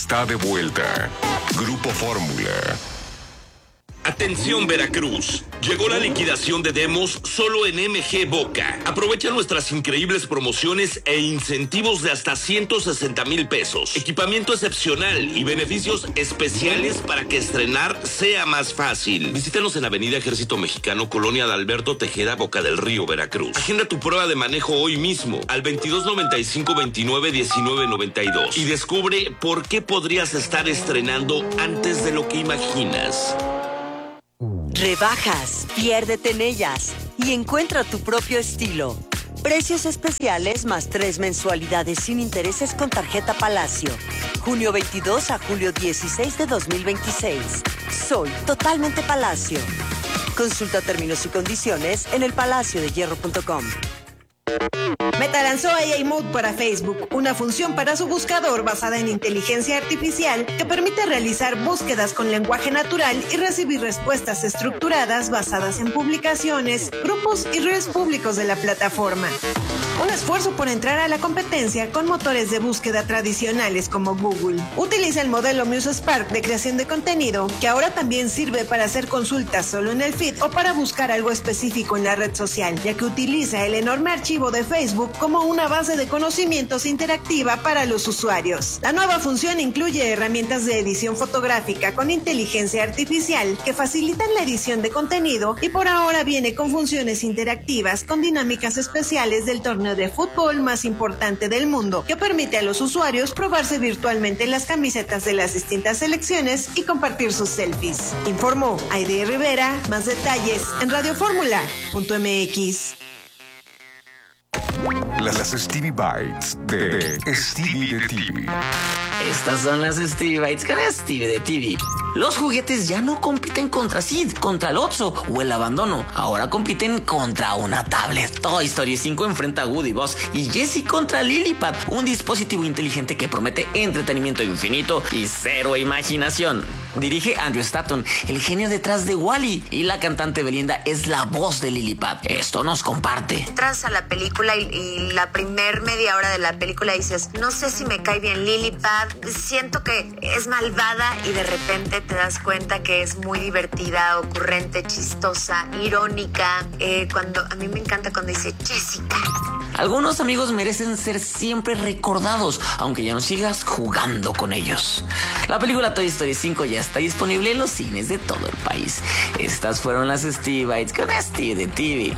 está de vuelta. Grupo Fórmula. Atención Veracruz, llegó la liquidación de demos solo en MG Boca. Aprovecha nuestras increíbles promociones e incentivos de hasta 160,000 pesos. Equipamiento excepcional y beneficios especiales para que estrenar sea más fácil. Visítanos en Avenida Ejército Mexicano, Colonia de Alberto Tejeda, Boca del Río, Veracruz. Agenda tu prueba de manejo hoy mismo al 2295-291992 y descubre por qué podrías estar estrenando antes de lo que imaginas. Rebajas, piérdete en ellas y encuentra tu propio estilo. Precios especiales más 3 mensualidades sin intereses con tarjeta Palacio. Junio 22 a julio 16 de 2026. Soy totalmente Palacio. Consulta términos y condiciones en elpalaciodehierro.com. Meta lanzó AI Mode para Facebook, una función para su buscador basada en inteligencia artificial que permite realizar búsquedas con lenguaje natural y recibir respuestas estructuradas basadas en publicaciones, grupos y redes públicos de la plataforma. Un esfuerzo por entrar a la competencia con motores de búsqueda tradicionales como Google. Utiliza el modelo MuseSpark de creación de contenido, que ahora también sirve para hacer consultas solo en el feed o para buscar algo específico en la red social, ya que utiliza el enorme archivo de Facebook como una base de conocimientos interactiva para los usuarios. La nueva función incluye herramientas de edición fotográfica con inteligencia artificial que facilitan la edición de contenido y por ahora viene con funciones interactivas con dinámicas especiales del torneo de fútbol más importante del mundo, que permite a los usuarios probarse virtualmente las camisetas de las distintas selecciones y compartir sus selfies. Informó Aide Rivera. Más detalles en radioformula.mx. Las Stevie Bites de Stevie de TV. Estas son las Stevie Bites con Stevie de TV. Los juguetes ya no compiten contra Sid, contra el Otso o el abandono. Ahora compiten contra una tablet. Toy Story 5 enfrenta a Woody, Buzz y Jessie contra Lilipad, un dispositivo inteligente que promete entretenimiento infinito y cero imaginación. Dirige Andrew Stanton, el genio detrás de Wall-E, y la cantante Belinda es la voz de Lilipad. Esto nos comparte. Entras a la película y la primer media hora de la película dices, no sé si me cae bien Lilipad, siento que es malvada, y de repente te das cuenta que es muy divertida, ocurrente, chistosa, irónica. A mí me encanta cuando dice Jessica. Algunos amigos merecen ser siempre recordados, aunque ya no sigas jugando con ellos. La película Toy Story 5 ya está disponible en los cines de todo el país. Estas fueron las Stevie Bites con Stevie de TV.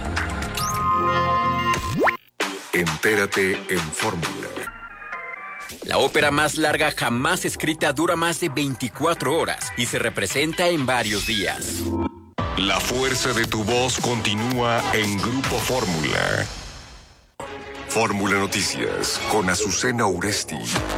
Entérate en Fórmula. La ópera más larga jamás escrita dura más de 24 horas y se representa en varios días. La fuerza de tu voz continúa en Grupo Fórmula. Fórmula Noticias con Azucena Uresti.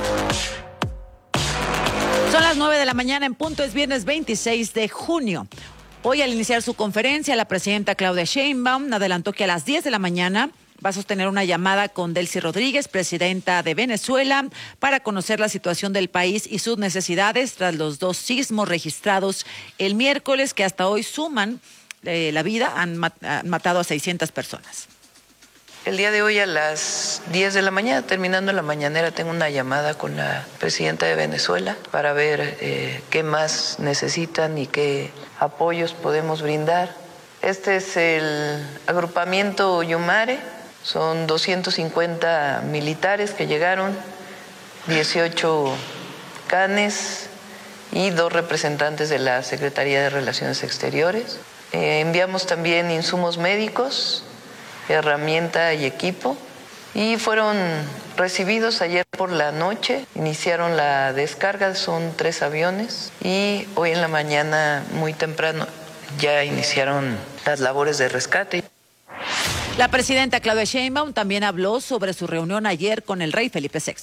Son las 9 de la mañana en punto, es viernes 26 de junio. Hoy, al iniciar su conferencia, la presidenta Claudia Sheinbaum adelantó que a las 10 de la mañana va a sostener una llamada con Delcy Rodríguez, presidenta de Venezuela, para conocer la situación del país y sus necesidades tras los 2 sismos registrados el miércoles, que hasta hoy suman la vida, han matado a 600 personas. El día de hoy a las 10 de la mañana, terminando la mañanera, tengo una llamada con la presidenta de Venezuela para ver qué más necesitan y qué apoyos podemos brindar. Este es el agrupamiento Yumare, son 250 militares que llegaron, 18 canes y 2 representantes de la Secretaría de Relaciones Exteriores. Enviamos también insumos médicos, herramienta y equipo, y fueron recibidos ayer por la noche. Iniciaron la descarga, son 3 aviones, y hoy en la mañana muy temprano ya iniciaron las labores de rescate. La presidenta Claudia Sheinbaum también habló sobre su reunión ayer con el rey Felipe VI.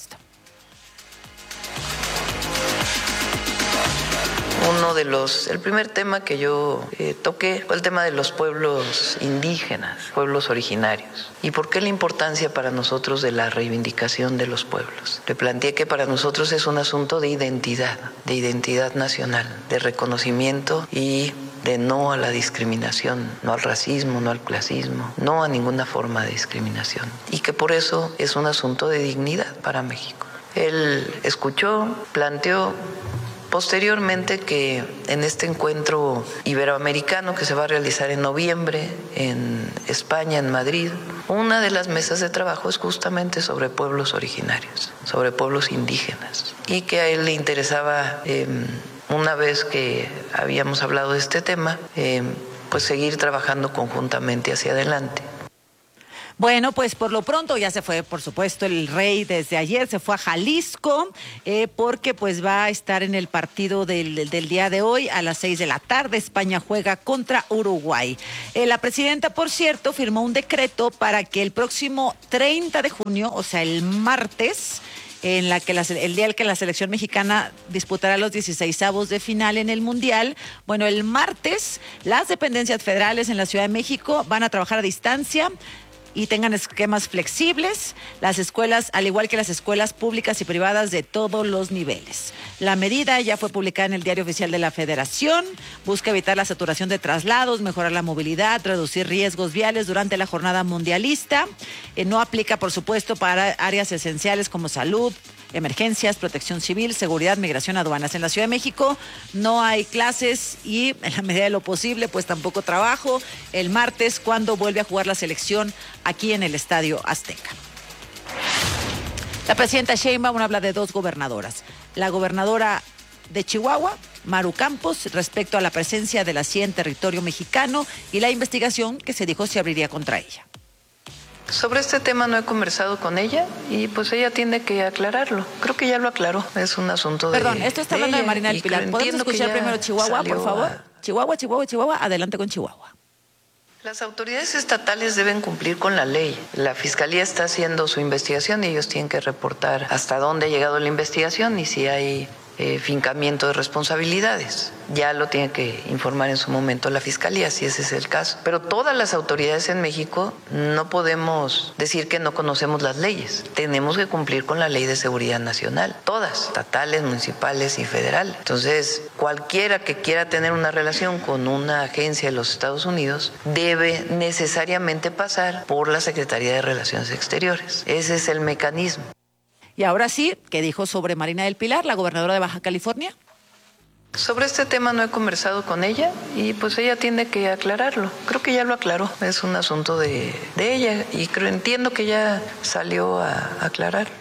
El primer tema que yo toqué fue el tema de los pueblos indígenas, pueblos originarios. ¿Y por qué la importancia para nosotros de la reivindicación de los pueblos? Le planteé que para nosotros es un asunto de identidad nacional, de reconocimiento y de no a la discriminación, no al racismo, no al clasismo, no a ninguna forma de discriminación. Y que por eso es un asunto de dignidad para México. Él escuchó, planteó posteriormente que en este encuentro iberoamericano que se va a realizar en noviembre en España, en Madrid, una de las mesas de trabajo es justamente sobre pueblos originarios, sobre pueblos indígenas, y que a él le interesaba, una vez que habíamos hablado de este tema, pues seguir trabajando conjuntamente hacia adelante. Bueno, pues por lo pronto ya se fue, por supuesto, el rey desde ayer, se fue a Jalisco, porque pues va a estar en el partido del día de hoy a las 6 de la tarde. España juega contra Uruguay. La presidenta, por cierto, firmó un decreto para que el próximo 30 de junio, o sea, el martes, el día en que la selección mexicana disputará los 16avos de final en el Mundial. Bueno, el martes, las dependencias federales en la Ciudad de México van a trabajar a distancia y tengan esquemas flexibles, las escuelas, al igual que las escuelas públicas y privadas de todos los niveles. La medida ya fue publicada en el Diario Oficial de la Federación, busca evitar la saturación de traslados, mejorar la movilidad, reducir riesgos viales durante la jornada mundialista. No aplica, por supuesto, para áreas esenciales como salud, emergencias, protección civil, seguridad, migración, aduanas. En la Ciudad de México no hay clases y, en la medida de lo posible, pues tampoco trabajo el martes, cuando vuelve a jugar la selección aquí en el Estadio Azteca. La presidenta Sheinbaum habla de dos gobernadoras. La gobernadora de Chihuahua, Maru Campos, respecto a la presencia de la CIA en territorio mexicano y la investigación que se dijo se abriría contra ella. Sobre este tema no he conversado con ella y pues ella tiene que aclararlo. Creo que ya lo aclaró. Es un asunto de... Perdón, esto está hablando de Marina del Pilar. ¿Podemos escuchar primero Chihuahua, por favor? Chihuahua. Adelante con Chihuahua. Las autoridades estatales deben cumplir con la ley. La Fiscalía está haciendo su investigación y ellos tienen que reportar hasta dónde ha llegado la investigación y si hay fincamiento de responsabilidades. Ya lo tiene que informar en su momento la Fiscalía, si ese es el caso. Pero todas las autoridades en México no podemos decir que no conocemos las leyes. Tenemos que cumplir con la Ley de Seguridad Nacional, todas, estatales, municipales y federal. Entonces, cualquiera que quiera tener una relación con una agencia de los Estados Unidos debe necesariamente pasar por la Secretaría de Relaciones Exteriores. Ese es el mecanismo. Y ahora sí, ¿qué dijo sobre Marina del Pilar, la gobernadora de Baja California? Sobre este tema no he conversado con ella y pues ella tiene que aclararlo. Creo que ya lo aclaró, es un asunto de ella y entiendo que ya salió a aclarar.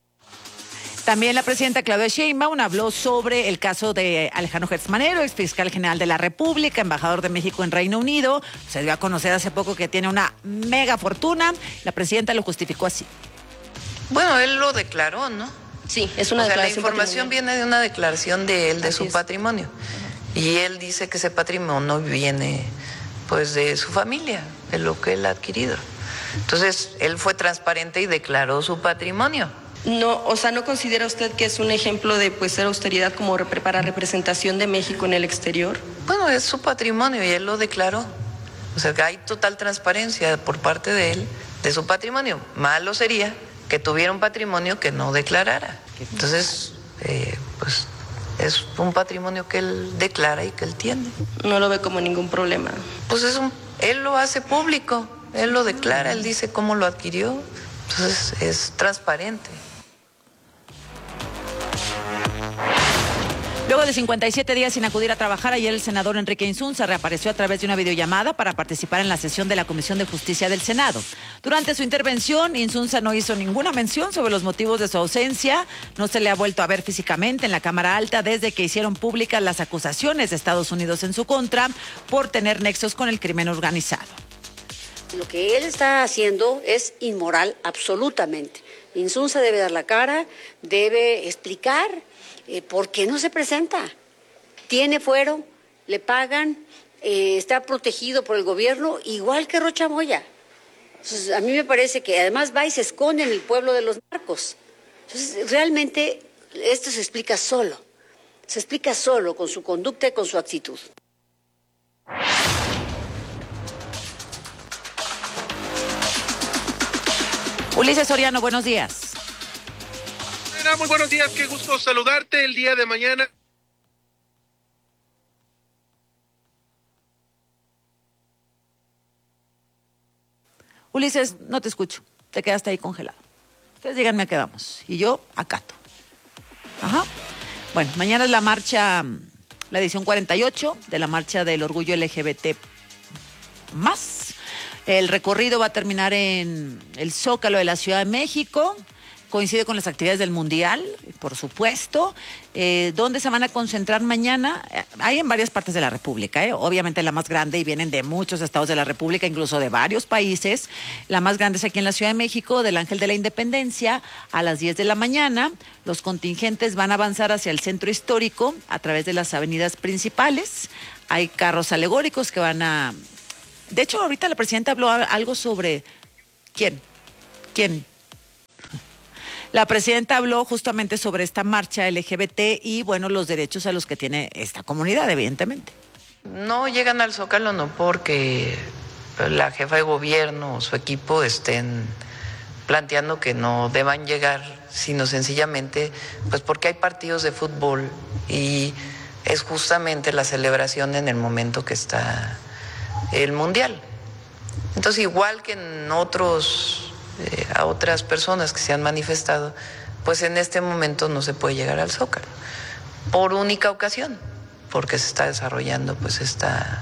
También la presidenta Claudia Sheinbaum habló sobre el caso de Alejandro Gertz Manero, ex fiscal general de la República, embajador de México en Reino Unido. Se dio a conocer hace poco que tiene una mega fortuna. La presidenta lo justificó así. Bueno, él lo declaró, ¿no? Sí, es una declaración. La información viene de una declaración de él, de su patrimonio. Y él dice que ese patrimonio viene, pues, de su familia, de lo que él ha adquirido. Entonces, él fue transparente y declaró su patrimonio. No, o sea, ¿no considera usted que es un ejemplo de, pues, ser austeridad como para representación de México en el exterior? Bueno, es su patrimonio y él lo declaró. O sea, que hay total transparencia por parte de él, de su patrimonio. Malo sería que tuviera un patrimonio que no declarara. Entonces, pues es un patrimonio que él declara y que él tiene. No lo ve como ningún problema. Pues él lo hace público, él lo declara, él dice cómo lo adquirió. Entonces es transparente. Luego de 57 días sin acudir a trabajar, ayer el senador Enrique Insunza reapareció a través de una videollamada para participar en la sesión de la Comisión de Justicia del Senado. Durante su intervención, Insunza no hizo ninguna mención sobre los motivos de su ausencia. No se le ha vuelto a ver físicamente en la Cámara Alta desde que hicieron públicas las acusaciones de Estados Unidos en su contra por tener nexos con el crimen organizado. Lo que él está haciendo es inmoral absolutamente. Insunza debe dar la cara, debe explicar por qué no se presenta. Tiene fuero, le pagan, está protegido por el gobierno, igual que Rocha Moya. Entonces, a mí me parece que además va y se esconde en el pueblo de los narcos. Entonces, realmente esto se explica solo con su conducta y con su actitud. Ulises Soriano, buenos días. Muy buenos días, qué gusto saludarte el día de mañana. Ulises, no te escucho, te quedaste ahí congelado. Ustedes díganme a qué vamos y yo acato. Ajá. Bueno, mañana es la marcha, la edición 48 de la marcha del orgullo LGBT+. El recorrido va a terminar en el Zócalo de la Ciudad de México. Coincide con las actividades del Mundial, por supuesto. ¿Dónde se van a concentrar mañana? Hay en varias partes de la República, obviamente la más grande, y vienen de muchos estados de la República, incluso de varios países. La más grande es aquí en la Ciudad de México, del Ángel de la Independencia, a las 10 de la mañana. Los contingentes van a avanzar hacia el centro histórico a través de las avenidas principales. Hay carros alegóricos que van a... De hecho, ahorita la presidenta habló algo sobre... ¿Quién? La presidenta habló justamente sobre esta marcha LGBT y, bueno, los derechos a los que tiene esta comunidad, evidentemente. No llegan al Zócalo no porque la jefa de gobierno o su equipo estén planteando que no deban llegar, sino sencillamente pues porque hay partidos de fútbol y es justamente la celebración en el momento que está el Mundial. Entonces, igual que en a otras personas que se han manifestado, pues en este momento no se puede llegar al Zócalo por única ocasión, porque se está desarrollando pues esta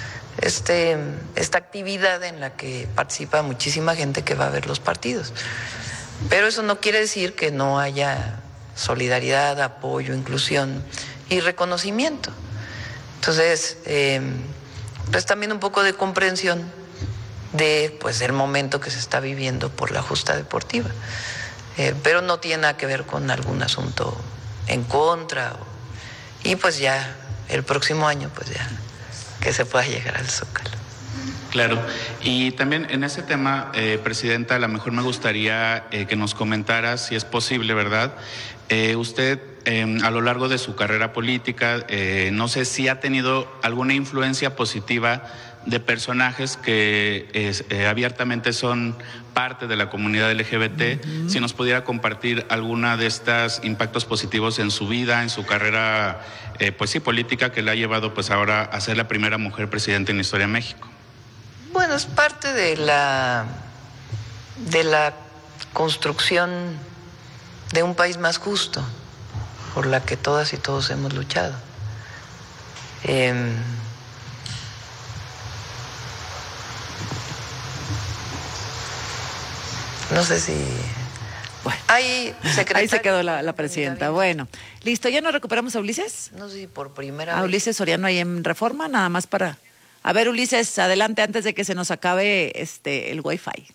actividad en la que participa muchísima gente que va a ver los partidos. Pero eso no quiere decir que no haya solidaridad, apoyo, inclusión y reconocimiento. Entonces, pues también un poco de comprensión de pues el momento que se está viviendo por la justa deportiva, pero no tiene nada que ver con algún asunto en contra, y pues ya el próximo año pues ya que se pueda llegar al Zócalo. Claro, y también en ese tema, Presidenta, a lo mejor me gustaría que nos comentara, si es posible, ¿verdad? Usted a lo largo de su carrera política, no sé si ha tenido alguna influencia positiva de personajes que abiertamente son parte de la comunidad LGBT, si nos pudiera compartir alguna de estos impactos positivos en su vida, en su carrera, pues sí, política, que le ha llevado pues ahora a ser la primera mujer presidenta en la historia de México. Bueno, es parte de la construcción de un país más justo, por la que todas y todos hemos luchado. No sé si... Bueno, ahí se quedó la presidenta. Bueno, listo, ¿ya nos recuperamos a Ulises? No sé si por primera vez. A Ulises Soriano ahí en Reforma, nada más para... A ver, Ulises, adelante antes de que se nos acabe el Wi-Fi.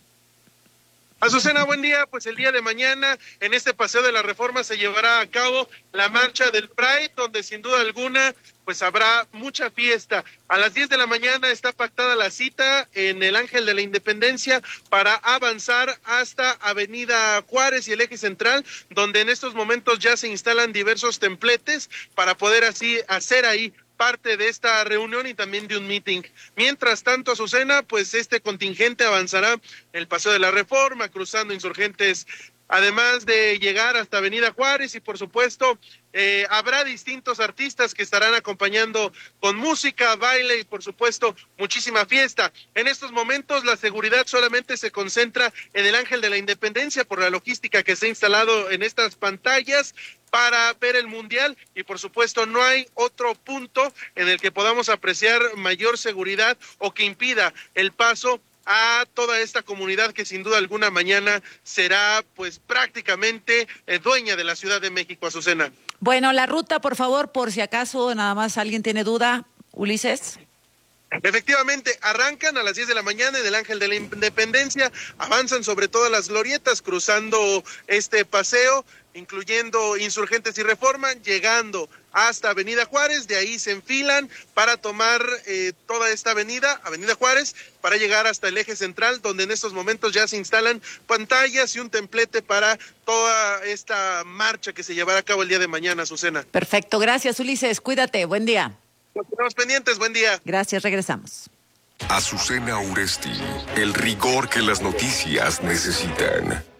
Azucena, buen día. Pues el día de mañana en este Paseo de la Reforma se llevará a cabo la marcha del Pride, donde sin duda alguna pues habrá mucha fiesta. A las 10 de la mañana está pactada la cita en el Ángel de la Independencia para avanzar hasta Avenida Juárez y el Eje Central, donde en estos momentos ya se instalan diversos templetes para poder así hacer ahí parte de esta reunión y también de un meeting. Mientras tanto, Azucena, pues este contingente avanzará en el Paseo de la Reforma, cruzando Insurgentes, además de llegar hasta Avenida Juárez, y por supuesto habrá distintos artistas que estarán acompañando con música, baile y por supuesto muchísima fiesta. En estos momentos la seguridad solamente se concentra en el Ángel de la Independencia por la logística que se ha instalado en estas pantallas para ver el Mundial, y por supuesto no hay otro punto en el que podamos apreciar mayor seguridad o que impida el paso a toda esta comunidad que sin duda alguna mañana será pues prácticamente dueña de la Ciudad de México, Azucena. Bueno, la ruta, por favor, por si acaso nada más alguien tiene duda, Ulises. Efectivamente, arrancan a las 10 de la mañana en el Ángel de la Independencia, avanzan sobre todas las glorietas, cruzando este paseo, incluyendo Insurgentes y Reforma, llegando hasta Avenida Juárez, de ahí se enfilan para tomar toda esta Avenida Juárez, para llegar hasta el Eje Central, donde en estos momentos ya se instalan pantallas y un templete para toda esta marcha que se llevará a cabo el día de mañana, Azucena. Perfecto, gracias Ulises, cuídate, buen día. Estamos pendientes, buen día. Gracias, regresamos. Azucena Uresti, el rigor que las noticias necesitan.